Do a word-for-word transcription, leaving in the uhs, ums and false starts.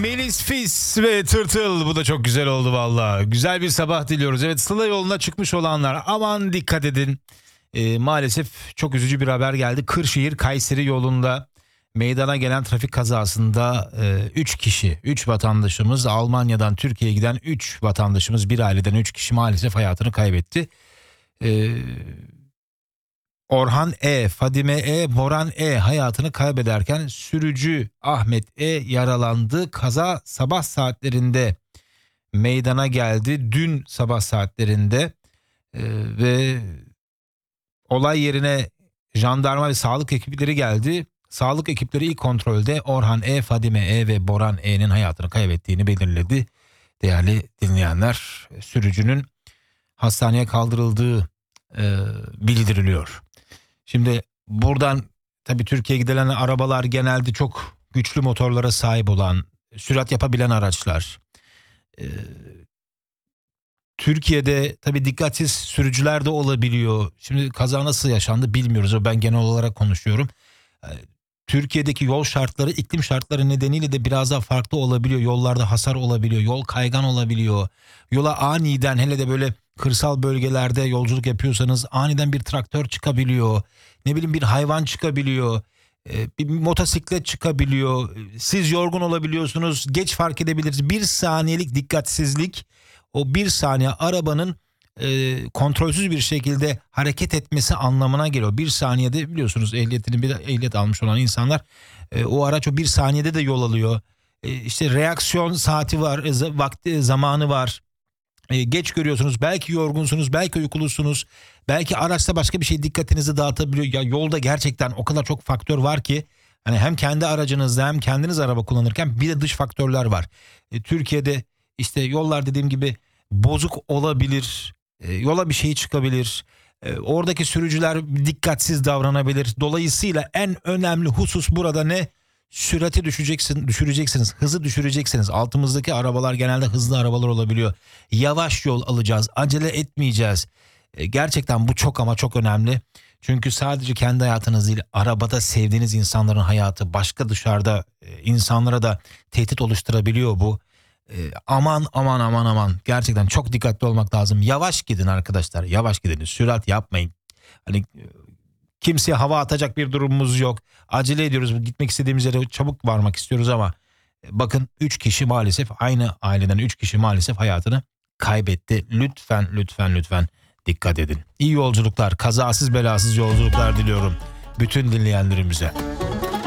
Melis Fis ve Tırtıl, bu da çok güzel oldu valla. Güzel bir sabah diliyoruz. Evet, Sıla yoluna çıkmış olanlar aman dikkat edin. Ee, maalesef çok üzücü bir haber geldi. Kırşehir Kayseri yolunda meydana gelen trafik kazasında üç kişi, üç vatandaşımız, Almanya'dan Türkiye'ye giden üç vatandaşımız, bir aileden üç kişi maalesef hayatını kaybetti. Ee, Orhan E, Fadime E, Boran E hayatını kaybederken sürücü Ahmet E yaralandı. Kaza sabah saatlerinde meydana geldi. Dün sabah saatlerinde ee, ve olay yerine jandarma ve sağlık ekipleri geldi. Sağlık ekipleri ilk kontrolde Orhan E, Fadime E ve Boran E'nin hayatını kaybettiğini belirledi. Değerli dinleyenler, sürücünün hastaneye kaldırıldığı e, bildiriliyor. Şimdi buradan tabii Türkiye'ye gidilen arabalar genelde çok güçlü motorlara sahip olan, sürat yapabilen araçlar. Ee, Türkiye'de tabii dikkatsiz sürücüler de olabiliyor. Şimdi kaza nasıl yaşandı bilmiyoruz. Ben genel olarak konuşuyorum. Ee, Türkiye'deki yol şartları, iklim şartları nedeniyle de biraz daha farklı olabiliyor. Yollarda hasar olabiliyor, yol kaygan olabiliyor. Yola aniden, hele de böyle kırsal bölgelerde yolculuk yapıyorsanız aniden bir traktör çıkabiliyor. Ne bileyim bir hayvan çıkabiliyor. Bir motosiklet çıkabiliyor. Siz yorgun olabiliyorsunuz. Geç fark edebilirsiniz. Bir saniyelik dikkatsizlik, o bir saniye arabanın e, kontrolsüz bir şekilde hareket etmesi anlamına geliyor. Bir saniyede biliyorsunuz ehliyetini bir ehliyet almış olan insanlar e, o araç o bir saniyede de yol alıyor. E, işte reaksiyon saati var, e, vakti, zamanı var. E, geç görüyorsunuz, belki yorgunsunuz, belki uykulusunuz, belki araçta başka bir şey dikkatinizi dağıtabiliyor. Ya yolda gerçekten o kadar çok faktör var ki, hani hem kendi aracınızda hem kendiniz araba kullanırken bir de dış faktörler var. E, Türkiye'de işte yollar dediğim gibi bozuk olabilir, e, yola bir şey çıkabilir, e, oradaki sürücüler dikkatsiz davranabilir. Dolayısıyla en önemli husus burada ne? Sürati düşeceksin, düşüreceksiniz, hızı düşüreceksiniz. Altımızdaki arabalar genelde hızlı arabalar olabiliyor. Yavaş yol alacağız, acele etmeyeceğiz. E, gerçekten bu çok ama çok önemli. Çünkü sadece kendi hayatınız değil, arabada sevdiğiniz insanların hayatı, başka dışarıda e, insanlara da tehdit oluşturabiliyor bu. E, aman aman aman aman, gerçekten çok dikkatli olmak lazım. Yavaş gidin arkadaşlar, yavaş gidin, sürat yapmayın. Hani kimseye hava atacak bir durumumuz yok. Acele ediyoruz. Gitmek istediğimiz yere çabuk varmak istiyoruz ama bakın üç kişi maalesef, aynı aileden üç kişi maalesef hayatını kaybetti. Lütfen lütfen lütfen dikkat edin. İyi yolculuklar, kazasız belasız yolculuklar diliyorum bütün dinleyenlerimize.